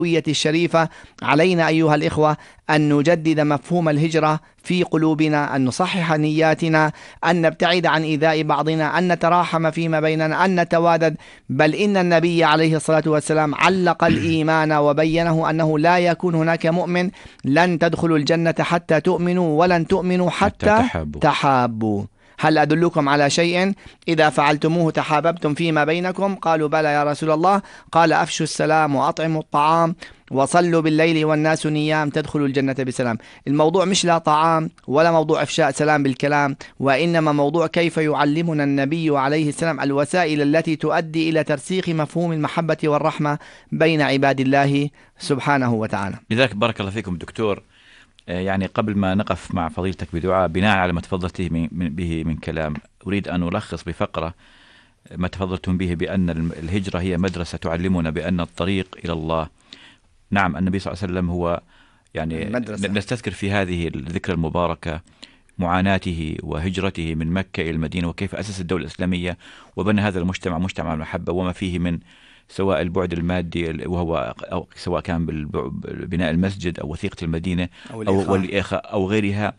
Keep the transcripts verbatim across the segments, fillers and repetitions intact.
الشريفة. علينا أيها الإخوة أن نجدد مفهوم الهجرة في قلوبنا، أن نصحح نياتنا، أن نبتعد عن إيذاء بعضنا، أن نتراحم فيما بيننا، أن نتوادد. بل إن النبي عليه الصلاة والسلام علق الإيمان وبينه أنه لا يكون هناك مؤمن لن تدخلوا الجنة حتى تؤمنوا ولن تؤمنوا حتى, حتى تحابوا. تحابوا. هل أدلكم على شيء إذا فعلتموه تحاببتم فيما بينكم؟ قالوا بلى يا رسول الله. قال أفشوا السلام وأطعموا الطعام وصلوا بالليل والناس نيام تدخلوا الجنة بسلام. الموضوع مش لا طعام ولا موضوع إفشاء سلام بالكلام، وإنما موضوع كيف يعلمنا النبي عليه السلام الوسائل التي تؤدي إلى ترسيخ مفهوم المحبة والرحمة بين عباد الله سبحانه وتعالى. لذلك بارك الله فيكم دكتور. يعني قبل ما نقف مع فضيلتك بدعاء بناء على ما تفضلت به من كلام، أريد أن ألخص بفقرة ما تفضلتم به بأن الهجرة هي مدرسة تعلمنا بأن الطريق إلى الله. نعم، النبي صلى الله عليه وسلم هو يعني مدرسة. نستذكر في هذه الذكرى المباركة معاناته وهجرته من مكة إلى المدينة، وكيف أسس الدولة الإسلامية وبنى هذا المجتمع مجتمع المحبة وما فيه من سواء البعد المادي وهو أو سواء كان ببناء المسجد أو وثيقة المدينة أو, أو, أو غيرها.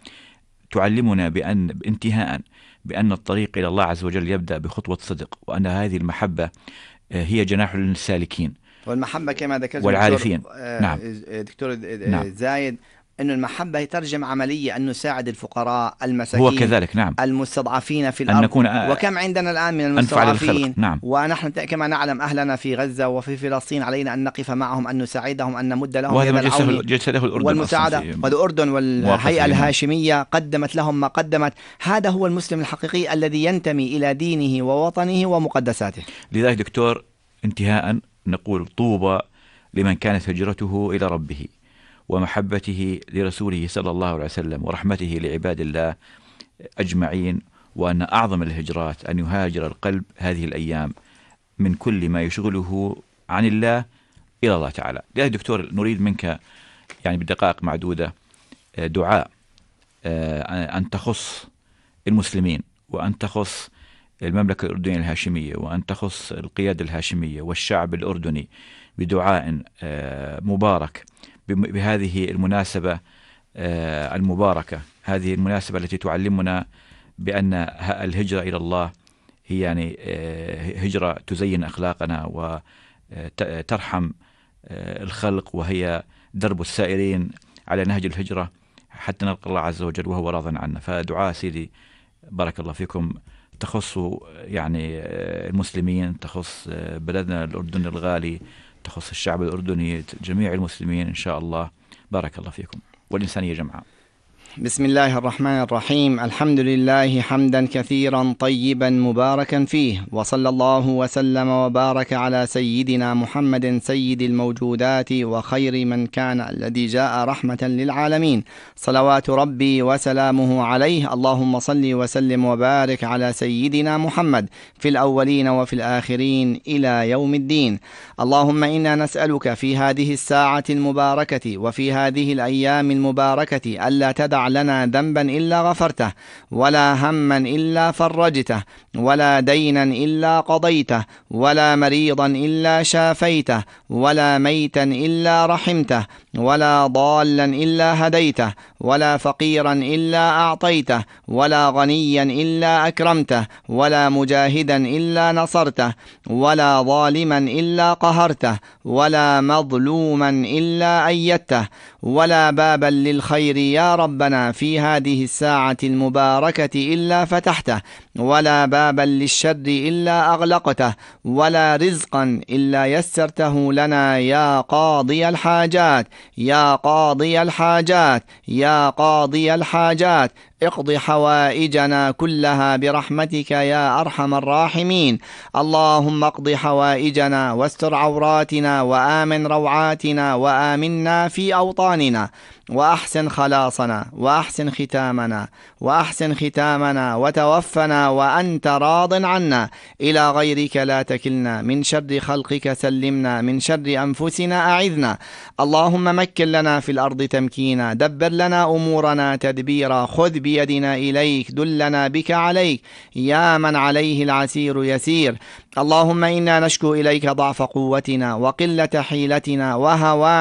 تعلمنا بأن انتهاء بأن الطريق إلى الله عز وجل يبدأ بخطوة صدق، وأن هذه المحبة هي جناح للسالكين والمحبة كما ذكرت والعارفين. دكتور نعم. دكتور نعم. زايد أنه المحبة يترجم عملية أن نساعد الفقراء المساكين هو كذلك. نعم. المستضعفين في الأرض، نكون وكم عندنا الآن من المستضعفين. نعم. ونحن كما نعلم أهلنا في غزة وفي فلسطين، علينا أن نقف معهم، أن نساعدهم، أن نمد لهم يد العون والمساعدة. والأردن والهيئة الهاشمية قدمت لهم ما قدمت. هذا هو المسلم الحقيقي الذي ينتمي إلى دينه ووطنه ومقدساته. لذلك دكتور انتهاء نقول طوبى لمن كانت هجرته إلى ربه ومحبته لرسوله صلى الله عليه وسلم ورحمته لعباد الله أجمعين، وأن أعظم الهجرات أن يهاجر القلب هذه الأيام من كل ما يشغله عن الله إلى الله تعالى. لذلك دكتور نريد منك يعني بدقائق معدودة دعاء أن تخص المسلمين، وأن تخص المملكة الأردنية الهاشمية، وأن تخص القيادة الهاشمية والشعب الأردني بدعاء مبارك بهذه المناسبة المباركة، هذه المناسبة التي تعلمنا بأن الهجرة إلى الله هي يعني هجرة تزين أخلاقنا وترحم الخلق، وهي درب السائرين على نهج الهجرة حتى نلقى الله عز وجل وهو راض عنا. فدعاء سيدي بارك الله فيكم تخص يعني المسلمين، تخص بلدنا الأردن الغالي، تخص الشعب الأردني، جميع المسلمين إن شاء الله. بارك الله فيكم والإنسانية جمعاء. بسم الله الرحمن الرحيم. الحمد لله حمدا كثيرا طيبا مباركا فيه، وصلى الله وسلم وبارك على سيدنا محمد سيد الموجودات وخير من كان، الذي جاء رحمة للعالمين، صلوات ربي وسلامه عليه. اللهم صل وسلم وبارك على سيدنا محمد في الأولين وفي الآخرين إلى يوم الدين. اللهم إنا نسألك في هذه الساعة المباركة وفي هذه الأيام المباركة ألا تدع لنا ذنبا إلا غفرته، ولا هما إلا فرجته، ولا دينا إلا قضيته، ولا مريضا إلا شافيته، ولا ميتا إلا رحمته، ولا ضالا إلا هديته، ولا فقيرا إلا أعطيته، ولا غنيا إلا أكرمته، ولا مجاهدا إلا نصرته، ولا ظالما إلا قهرته، ولا مظلوما إلا أيدته، ولا بابا للخير يا ربنا في هذه الساعة المباركة إلا فتحته، ولا بابا للشر إلا أغلقته، ولا رزقا إلا يسرته لنا يا قاضي الحاجات، يا قاضي الحاجات، يا قاضي الحاجات. اقض حوائجنا كلها برحمتك يا أرحم الراحمين. اللهم اقض حوائجنا واستر عوراتنا وآمن روعاتنا وآمنا في أوطاننا. وأحسن خلاصنا وأحسن ختامنا وأحسن ختامنا وتوفنا وأنت راض عنا. إلى غيرك لا تكلنا، من شر خلقك سلمنا، من شر أنفسنا أعذنا. اللهم مكن لنا في الأرض تمكينا، دبر لنا أمورنا تدبيرا، خذ بيدنا إليك، دلنا بك عليك، يا من عليه العسير يسير. اللهم إنا نشكو إليك ضعف قوتنا وقلة حيلتنا وهوانا